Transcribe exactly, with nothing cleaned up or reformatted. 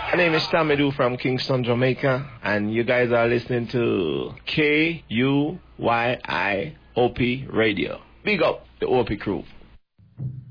My name is Tamidou from Kingston, Jamaica, and you guys are listening to K U Y I O P Radio. Big up the O P crew.